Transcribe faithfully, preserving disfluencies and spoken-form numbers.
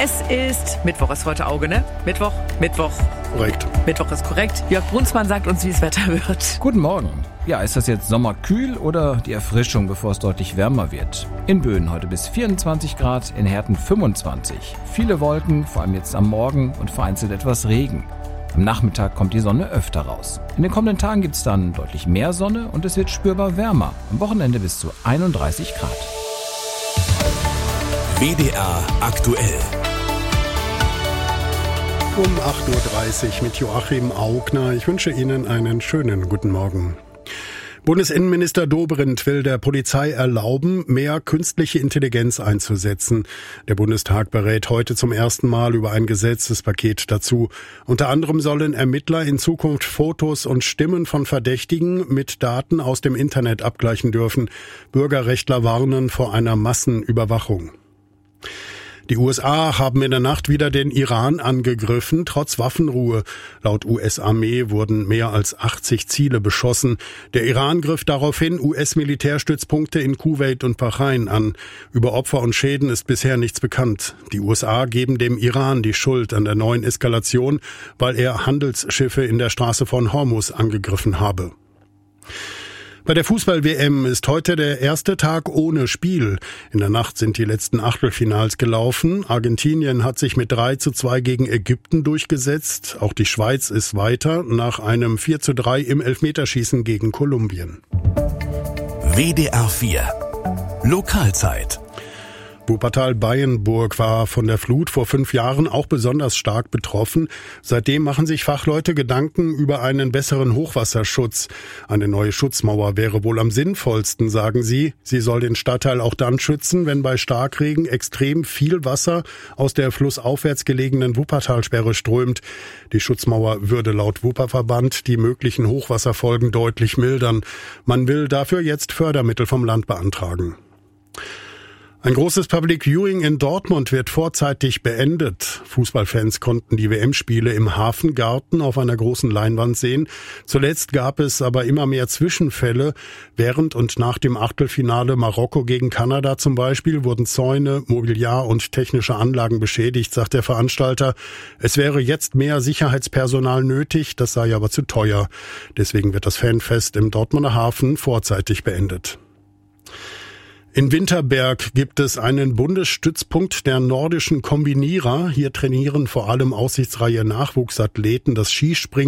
Es ist Mittwoch, ist heute Auge, ne? Mittwoch, Mittwoch. Korrekt. Mittwoch ist korrekt. Jörg Brunsmann sagt uns, wie es Wetter wird. Guten Morgen. Ja, ist das jetzt sommerkühl oder die Erfrischung, bevor es deutlich wärmer wird? In Böen heute bis vierundzwanzig Grad, in Herten fünfundzwanzig. Viele Wolken, vor allem jetzt am Morgen und vereinzelt etwas Regen. Am Nachmittag kommt die Sonne öfter raus. In den kommenden Tagen gibt es dann deutlich mehr Sonne und es wird spürbar wärmer. Am Wochenende bis zu einunddreißig Grad. W D R aktuell. Um acht Uhr dreißig mit Joachim Augner. Ich wünsche Ihnen einen schönen guten Morgen. Bundesinnenminister Dobrindt will der Polizei erlauben, mehr künstliche Intelligenz einzusetzen. Der Bundestag berät heute zum ersten Mal über ein Gesetzespaket dazu. Unter anderem sollen Ermittler in Zukunft Fotos und Stimmen von Verdächtigen mit Daten aus dem Internet abgleichen dürfen. Bürgerrechtler warnen vor einer Massenüberwachung. Die U S A haben in der Nacht wieder den Iran angegriffen, trotz Waffenruhe. Laut U S-Armee wurden mehr als achtzig Ziele beschossen. Der Iran griff daraufhin U S-Militärstützpunkte in Kuwait und Bahrain an. Über Opfer und Schäden ist bisher nichts bekannt. Die U S A geben dem Iran die Schuld an der neuen Eskalation, weil er Handelsschiffe in der Straße von Hormuz angegriffen habe. Bei der Fußball-W M ist heute der erste Tag ohne Spiel. In der Nacht sind die letzten Achtelfinals gelaufen. Argentinien hat sich mit drei zu zwei gegen Ägypten durchgesetzt. Auch die Schweiz ist weiter nach einem vier zu drei im Elfmeterschießen gegen Kolumbien. W D R vier Lokalzeit. Wuppertal-Bayenburg war von der Flut vor fünf Jahren auch besonders stark betroffen. Seitdem machen sich Fachleute Gedanken über einen besseren Hochwasserschutz. Eine neue Schutzmauer wäre wohl am sinnvollsten, sagen sie. Sie soll den Stadtteil auch dann schützen, wenn bei Starkregen extrem viel Wasser aus der flussaufwärts gelegenen Wuppertalsperre strömt. Die Schutzmauer würde laut Wupperverband die möglichen Hochwasserfolgen deutlich mildern. Man will dafür jetzt Fördermittel vom Land beantragen. Ein großes Public Viewing in Dortmund wird vorzeitig beendet. Fußballfans konnten die W M-Spiele im Hafengarten auf einer großen Leinwand sehen. Zuletzt gab es aber immer mehr Zwischenfälle. Während und nach dem Achtelfinale Marokko gegen Kanada zum Beispiel wurden Zäune, Mobiliar und technische Anlagen beschädigt, sagt der Veranstalter. Es wäre jetzt mehr Sicherheitspersonal nötig, das sei aber zu teuer. Deswegen wird das Fanfest im Dortmunder Hafen vorzeitig beendet. In Winterberg gibt es einen Bundesstützpunkt der nordischen Kombinierer. Hier trainieren vor allem aussichtsreiche Nachwuchsathleten das Skispringen